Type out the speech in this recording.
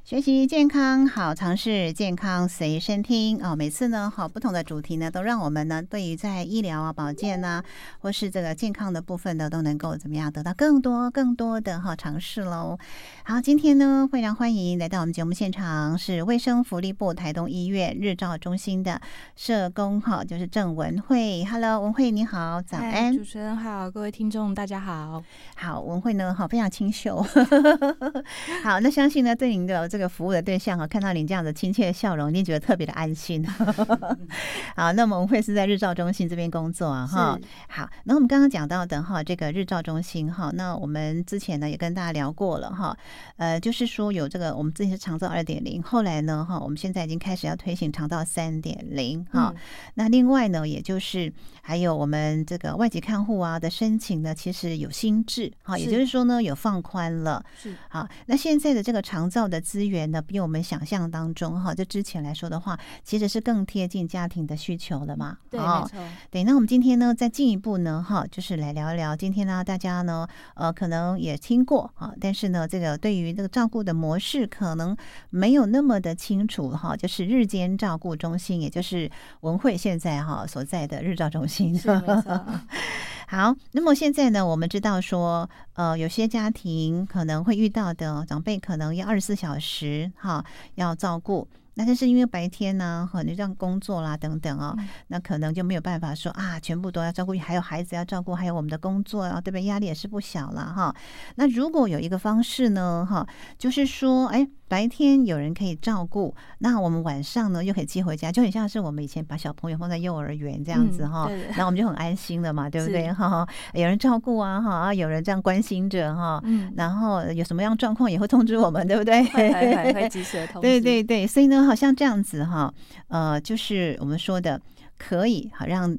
学习健康好常识，健康随身听哦。每次呢，不同的主题呢，都让我们呢对于在医疗啊、保健啊，或是这个健康的部分呢，都能够怎么样得到更多的尝试喽。好，今天呢，非常欢迎来到我们节目现场，是卫生福利部台东医院日照中心的社工就是郑文慧。Hello， 文慧你好，早安。 主持人好，各位听众大家好。 好，文慧呢非常清秀。好，那相信呢对您的这个服务的对象看到您这样的亲切的笑容，一定觉得特别的安心。好，那么文慧是在日照中心这边工作啊哈。好，那我们刚刚讲到的这个日照中心那我们之前呢也跟大家聊过了就是说有这个我们之前是长照 2.0， 后来呢我们现在已经开始要推行长照 3.0 那另外呢也就是还有我们这个外籍看护啊的申请呢，其实有新制也就是说呢有放宽了。 是好，那现在的这个长照的资源呢，比我们想象当中就之前来说的话，其实是更贴近家庭的需求了嘛。 对，没错。 对，那我们今天呢再进一步呢就是来聊一聊，今天呢大家呢可能也听过但是呢这个对于这个照顾的模式可能没有那么的清楚就是日间照顾中心，也就是文慧现在所在的日照中心。 是没错。 好，那么现在呢我们知道说有些家庭可能会遇到的长辈可能要24小时要照顾，那但是因为白天呢可能这样工作啦等等那可能就没有办法说全部都要照顾，还有孩子要照顾，还有我们的工作对不对？压力也是不小了那如果有一个方式呢就是说白天有人可以照顾，那我们晚上呢又可以接回家，就很像是我们以前把小朋友放在幼儿园这样子然后我们就很安心了嘛，对不对有人照顾有人这样关心着然后有什么样状况也会通知我们，对不对？ 会及时的通知。 对对对，所以呢好像这样子就是我们说的可以让